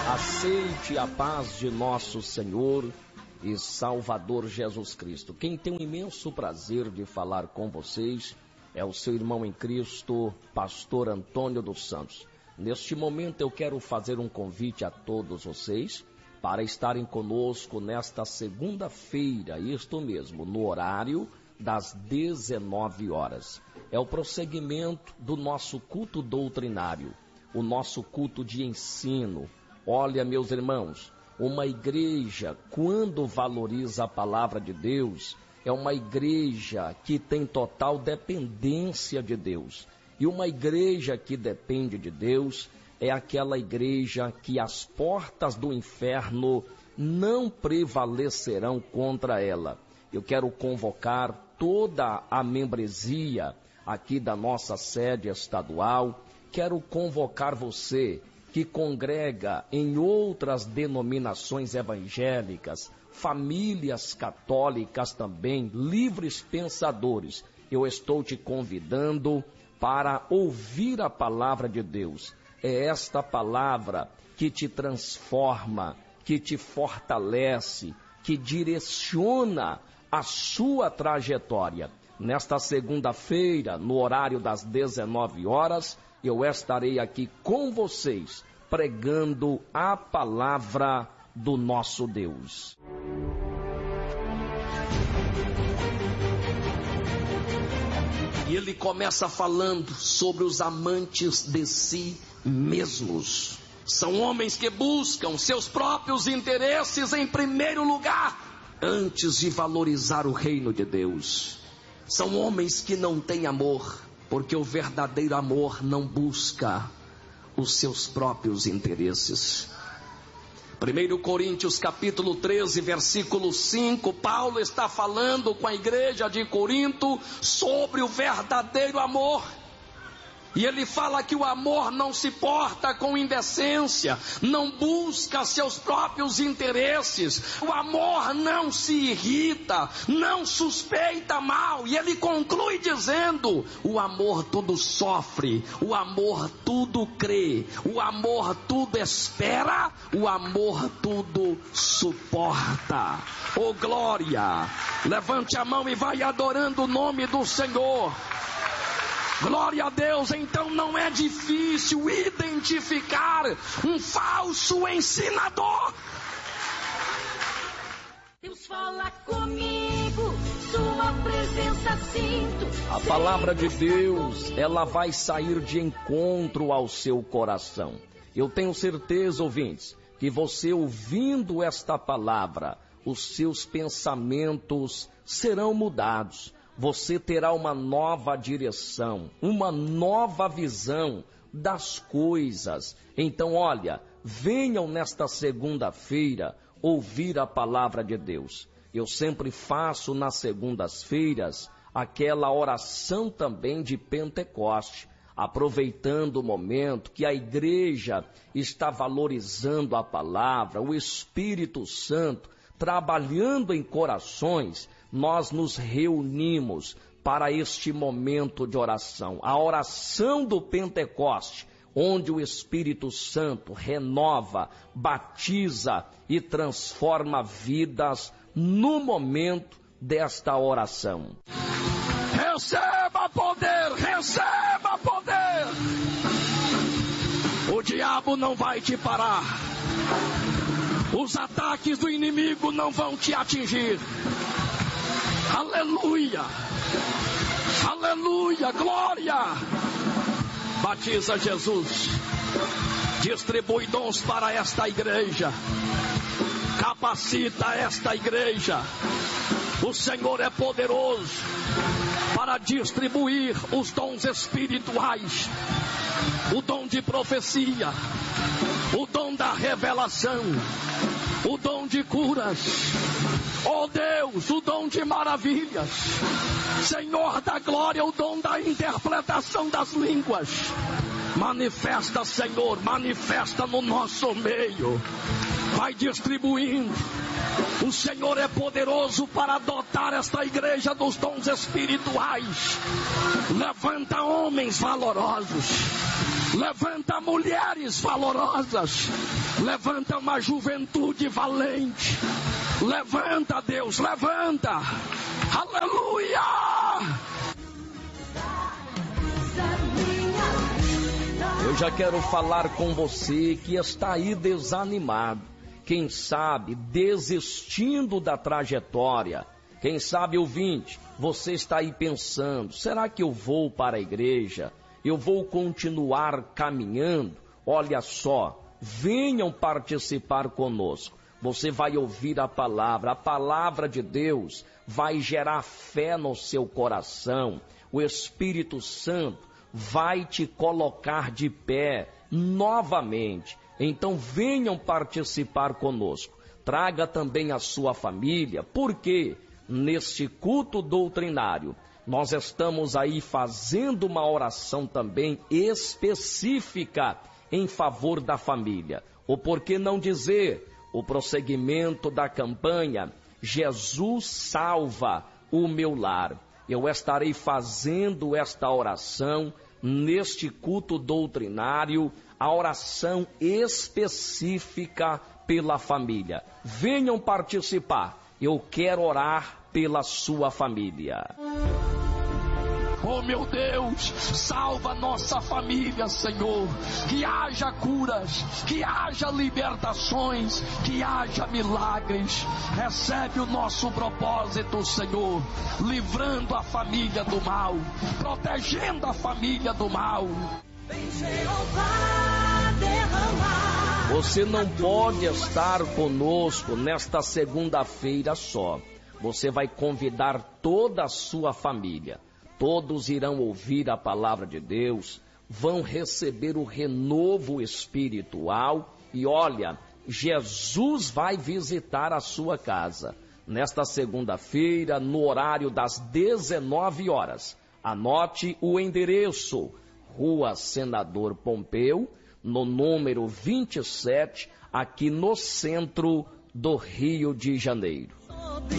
Aceite a paz de nosso Senhor e Salvador Jesus Cristo. Quem tem um imenso prazer de falar com vocês é o seu irmão em Cristo, pastor Antônio dos Santos. Neste momento eu quero fazer um convite a todos vocês para estarem conosco nesta segunda-feira, isto mesmo, no horário das 19 horas. É o prosseguimento do nosso culto doutrinário, o nosso culto de ensino. Olha, meus irmãos, uma igreja, quando valoriza a palavra de Deus, é uma igreja que tem total dependência de Deus. E uma igreja que depende de Deus é aquela igreja que as portas do inferno não prevalecerão contra ela. Eu quero convocar toda a membresia aqui da nossa sede estadual. Quero convocar você que congrega em outras denominações evangélicas, famílias católicas também, livres pensadores. Eu estou te convidando para ouvir a palavra de Deus. É esta palavra que te transforma, que te fortalece, que direciona a sua trajetória. Nesta segunda-feira, no horário das 19 horas, eu estarei aqui com vocês, pregando a palavra do nosso Deus. E ele começa falando sobre os amantes de si mesmos. São homens que buscam seus próprios interesses em primeiro lugar, antes de valorizar o reino de Deus. São homens que não têm amor, porque o verdadeiro amor não busca os seus próprios interesses. 1 Coríntios capítulo 13, versículo 5, Paulo está falando com a igreja de Corinto sobre o verdadeiro amor. E ele fala que o amor não se porta com indecência, não busca seus próprios interesses, o amor não se irrita, não suspeita mal. E ele conclui dizendo: o amor tudo sofre, o amor tudo crê, o amor tudo espera, o amor tudo suporta. Oh glória! Levante a mão e vai adorando o nome do Senhor. Glória a Deus. Então não é difícil identificar um falso ensinador. Deus fala comigo, sua presença sinto. A palavra de Deus, ela vai sair de encontro ao seu coração. Eu tenho certeza, ouvintes, que você ouvindo esta palavra, os seus pensamentos serão mudados. Você terá uma nova direção, uma nova visão das coisas. Então, olha, venham nesta segunda-feira ouvir a palavra de Deus. Eu sempre faço nas segundas-feiras aquela oração também de Pentecoste, aproveitando o momento que a igreja está valorizando a palavra, o Espírito Santo trabalhando em corações. Nós nos reunimos para este momento de oração, a oração do Pentecoste, onde o Espírito Santo renova, batiza e transforma vidas no momento desta oração. Receba poder, receba poder! O diabo não vai te parar, os ataques do inimigo não vão te atingir. Aleluia, aleluia, glória. Batiza Jesus, distribui dons para esta igreja, capacita esta igreja. O Senhor é poderoso para distribuir os dons espirituais, o dom de profecia, o dom da revelação, o dom de curas. Oh Deus, o dom de maravilhas. Senhor da glória, o dom da interpretação das línguas. Manifesta, Senhor, manifesta no nosso meio. Vai distribuindo. O Senhor é poderoso para dotar esta igreja dos dons espirituais. Levanta homens valorosos. Levanta mulheres valorosas. Levanta uma juventude valente. Levanta, Deus, levanta. Aleluia! Eu já quero falar com você que está aí desanimado. Quem sabe desistindo da trajetória. Quem sabe, ouvinte, você está aí pensando, será que eu vou para a igreja? Eu vou continuar caminhando? Olha só, venham participar conosco. Você vai ouvir a palavra de Deus vai gerar fé no seu coração. O Espírito Santo vai te colocar de pé novamente. Então venham participar conosco. Traga também a sua família, porque neste culto doutrinário nós estamos aí fazendo uma oração também específica em favor da família. Ou por que não dizer o prosseguimento da campanha Jesus salva o meu lar. Eu estarei fazendo esta oração neste culto doutrinário, a oração específica pela família. Venham participar, eu quero orar pela sua família. Oh meu Deus, salva nossa família, Senhor. Que haja curas, que haja libertações, que haja milagres. Recebe o nosso propósito, Senhor, livrando a família do mal, protegendo a família do mal. Você não pode estar conosco nesta segunda-feira só. Você vai convidar toda a sua família. Todos irão ouvir a palavra de Deus, vão receber o renovo espiritual e olha, Jesus vai visitar a sua casa nesta segunda-feira, no horário das 19 horas. Anote o endereço, Rua Senador Pompeu, no número 27, aqui no centro do Rio de Janeiro.